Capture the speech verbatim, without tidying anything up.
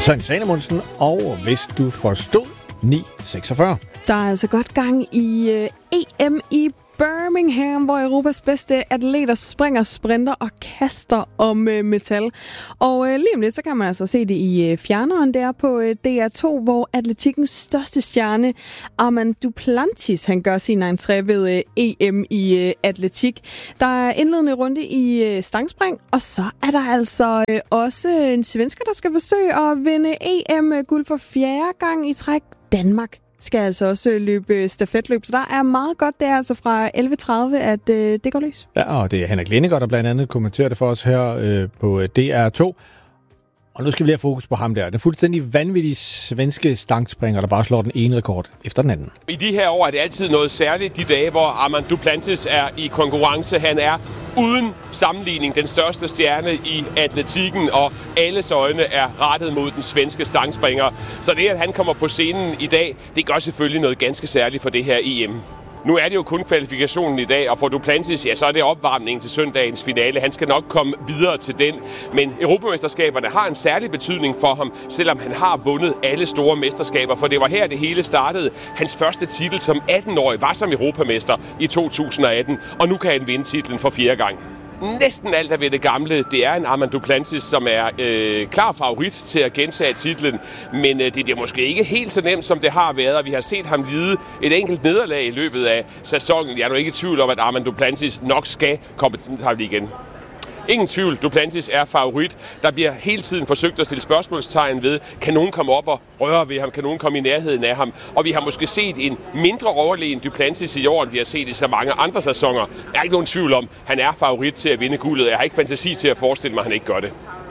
Søren Sanemundsen, og hvis du forstod ni seksogfyrre. Der er altså godt gang i uh, E M i Birmingham, hvor Europas bedste atleter springer, sprinter og kaster om uh, metal. Og uh, lige om lidt, så kan man altså se det i uh, fjerneren der på uh, D R to, hvor atletikkens største stjerne, Armand Duplantis, han gør sin entré ved uh, E M i uh, atletik. Der er indledende runde i uh, stangspring, og så er der altså uh, også en svensker, der skal forsøge at vinde E M-guld for fjerde gang i træk. Danmark skal altså også løbe stafetløb. Så der er meget godt der, altså fra elleve tredive, at øh, det går løs. Ja, og det er Henrik Lindegaard, der blandt andet kommenterer det for os her øh, på D R to. Og nu skal vi lige have fokus på ham der. Den fuldstændig vanvittige svenske stangspringer, der bare slår den ene rekord efter den anden. I de her år er det altid noget særligt, de dage, hvor Armand Duplantis er i konkurrence. Han er uden sammenligning den største stjerne i atletikken, og alles øjne er rettet mod den svenske stangspringer. Så det, at han kommer på scenen i dag, det gør selvfølgelig noget ganske særligt for det her E M. Nu er det jo kun kvalifikationen i dag, og for Duplantis, ja, så er det opvarmningen til søndagens finale. Han skal nok komme videre til den, men Europamesterskaberne har en særlig betydning for ham, selvom han har vundet alle store mesterskaber, for det var her, det hele startede. Hans første titel som atten-årig var som europamester i to tusind og atten, og nu kan han vinde titlen for fjerde gang. Næsten alt er ved det gamle. Det er en Armand Duplantis, som er øh, klar favorit til at gentage titlen. Men øh, det er måske ikke helt så nemt, som det har været. Og vi har set ham lide et enkelt nederlag i løbet af sæsonen. Jeg er nu ikke i tvivl om, at Armand Duplantis nok skal komme til igen. Ingen tvivl, Duplantis er favorit. Der bliver hele tiden forsøgt at stille spørgsmålstegn ved, kan nogen komme op og røre ved ham, kan nogen komme i nærheden af ham. Og vi har måske set en mindre overlegen Duplantis i år, end vi har set i så mange andre sæsoner. Jeg er ikke nogen tvivl om, han er favorit til at vinde guldet. Jeg har ikke fantasi til at forestille mig, at han ikke gør det.